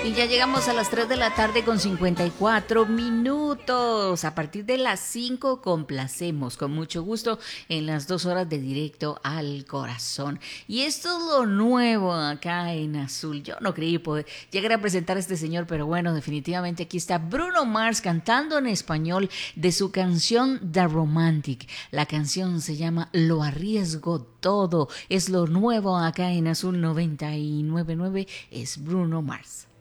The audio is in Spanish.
Y ya llegamos a las 3 de la tarde con 54 minutos. A partir de las 5 complacemos con mucho gusto en las 2 horas de directo al corazón. Y esto es lo nuevo acá en Azul. Yo no creí poder llegar a presentar a este señor, pero bueno, definitivamente aquí está Bruno Mars cantando en español de su canción The Romantic. La canción se llama Lo arriesgo todo. Es lo nuevo acá en Azul 99.9. Es Bruno Mars.